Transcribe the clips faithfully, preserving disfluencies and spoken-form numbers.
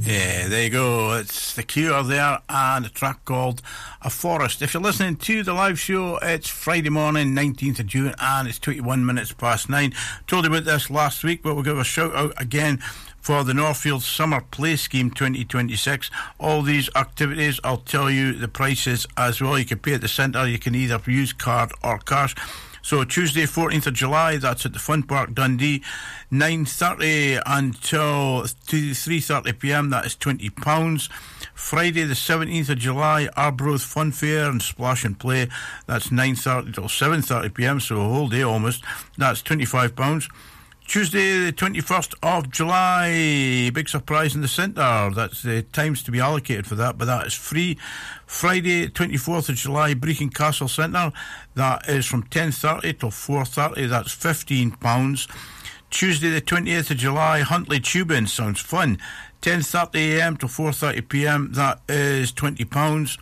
Yeah, there you go. It's The Cure there and a track called A Forest. If you're listening to the live show, it's Friday morning, nineteenth of June, and it's twenty-one minutes past nine. Told you about this last week, but we'll give a shout out again for the Northfield Summer Play Scheme twenty twenty-six. All these activities, I'll tell you the prices as well. You can pay at the centre. You can either use card or cash. So Tuesday, fourteenth of July, that's at the Fun Park, Dundee, nine thirty until three thirty p m, that is twenty pounds. Friday, the seventeenth of July, Arbroath Fun Fair and Splash and Play, that's nine thirty till seven thirty p m, so a whole day almost, that's twenty-five pounds. Tuesday, the twenty-first of July, big surprise in the centre. That's the times to be allocated for that, but that is free. Friday, twenty-fourth of July, Brecon Castle Centre. That is from ten thirty till four thirty. That's fifteen pounds. Tuesday, the twentieth of July, Huntly Tubing. Sounds fun. ten thirty a m till four thirty p m. That is twenty pounds.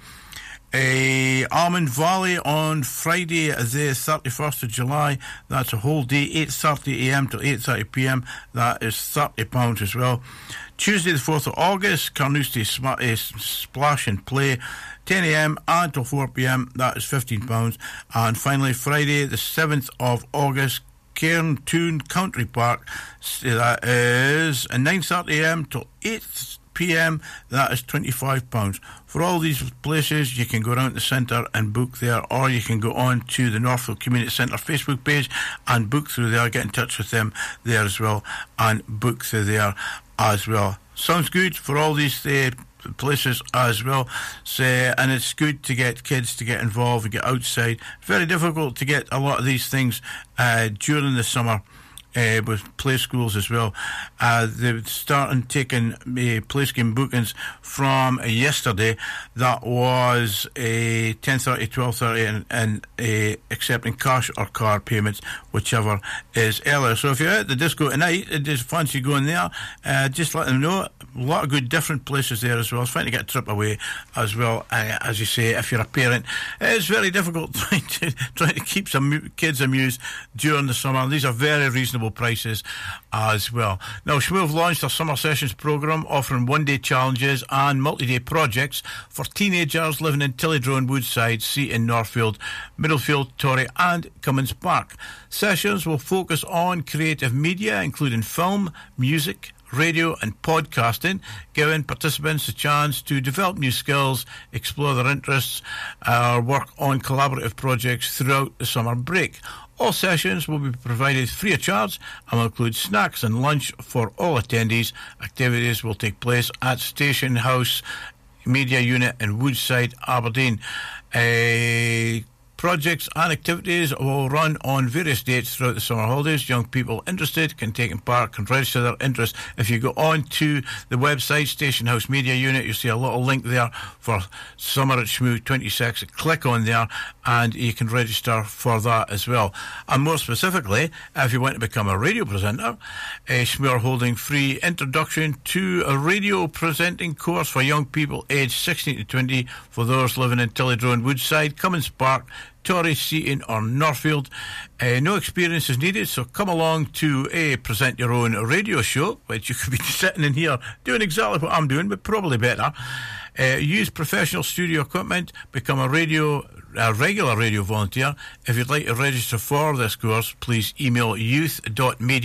Uh, Almond Valley on Friday, the thirty-first of July. That's a whole day, eight thirty a m to eight thirty p m. That is thirty pounds as well. Tuesday, the fourth of August, Carnoustie Sma- uh, Splash and Play, ten a m until four p m. That is fifteen pounds. And finally, Friday, the seventh of August, Cairntoon Country Park. That is nine thirty a m till eight p m. That is twenty-five pounds. For all these places, you can go around the centre and book there, or you can go on to the Northfield Community Centre Facebook page and book through there. Get in touch with them there as well and book through there as well. Sounds good for all these uh, places as well. So, and it's good to get kids to get involved and get outside. It's very difficult to get a lot of these things uh, during the summer. Uh, with play schools as well. Uh, they're starting taking uh, play scheme bookings from uh, yesterday. That was uh, ten thirty, twelve thirty and, and uh, accepting cash or card payments, whichever is earlier. So if you're at the disco tonight and just fancy going there, uh, just let them know. A lot of good different places there as well. It's fine to get a trip away as well. Uh, as you say, if you're a parent, it's very difficult trying to, trying to keep some kids amused during the summer. These are very reasonable prices as well. Now, Shmoo have launched their summer sessions programme, offering one-day challenges and multi-day projects for teenagers living in Tillydrone, Woodside, Seaton, Northfield, Middlefield, Torrey and Cummins Park. Sessions will focus on creative media, including film, music, radio and podcasting, giving participants a chance to develop new skills, explore their interests, or work on collaborative projects throughout the summer break. All sessions will be provided free of charge and will include snacks and lunch for all attendees. Activities will take place at Station House Media Unit in Woodside, Aberdeen. Uh, Projects and activities will run on various dates throughout the summer holidays. Young people interested can take part, can register their interest. If you go on to the website, Station House Media Unit, you'll see a little link there for Summer at Shmoo twenty-six. Click on there and you can register for that as well. And more specifically, if you want to become a radio presenter, uh, Shmoo are holding free introduction to a radio presenting course for young people aged sixteen to twenty for those living in Tillydrone, Woodside, Cummins Park, Torrey, Seaton or Northfield. Uh, no experience is needed, so come along to uh, present your own radio show, which you could be sitting in here doing exactly what I'm doing, but probably better. Uh, use professional studio equipment, become a radio, a regular radio volunteer. If you'd like to register for this course, please email youth dot media